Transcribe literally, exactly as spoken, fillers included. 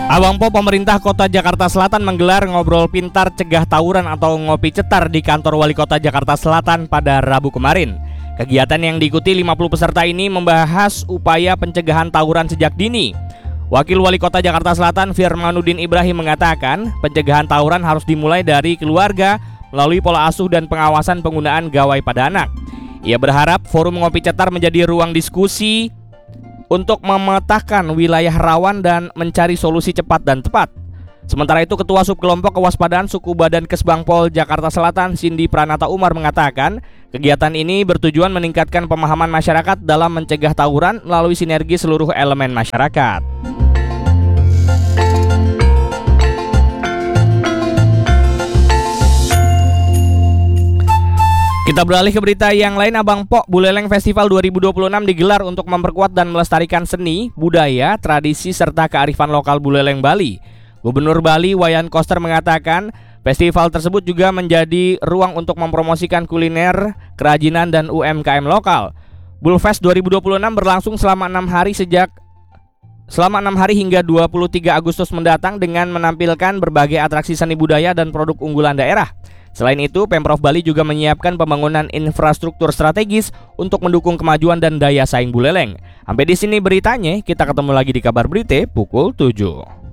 Abang Po, pemerintah Kota Jakarta Selatan menggelar ngobrol pintar cegah tawuran atau ngopi cetar di kantor Wali Kota Jakarta Selatan pada Rabu kemarin. Kegiatan yang diikuti lima puluh peserta ini membahas upaya pencegahan tawuran sejak dini. Wakil Wali Kota Jakarta Selatan Firmanuddin Ibrahim mengatakan, pencegahan tawuran harus dimulai dari keluarga melalui pola asuh dan pengawasan penggunaan gawai pada anak. Ia berharap forum ngopi cetar menjadi ruang diskusi untuk memetakan wilayah rawan dan mencari solusi cepat dan tepat. Sementara itu, Ketua Subkelompok Kewaspadaan Suku Badan Kesbangpol Jakarta Selatan Cindy Pranata Umar mengatakan, kegiatan ini bertujuan meningkatkan pemahaman masyarakat dalam mencegah tawuran melalui sinergi seluruh elemen masyarakat. Kita beralih ke berita yang lain. Abang Po, Buleleng Festival dua ribu dua puluh enam digelar untuk memperkuat dan melestarikan seni, budaya, tradisi, serta kearifan lokal Buleleng Bali. Gubernur Bali Wayan Koster mengatakan, festival tersebut juga menjadi ruang untuk mempromosikan kuliner, kerajinan, dan U M K M lokal. Bulfest dua ribu dua puluh enam berlangsung selama enam hari sejak selama enam hari hingga dua puluh tiga Agustus mendatang dengan menampilkan berbagai atraksi seni budaya dan produk unggulan daerah. Selain itu, Pemprov Bali juga menyiapkan pembangunan infrastruktur strategis untuk mendukung kemajuan dan daya saing Buleleng. Sampai di sini beritanya, kita ketemu lagi di Kabar Berita pukul tujuh.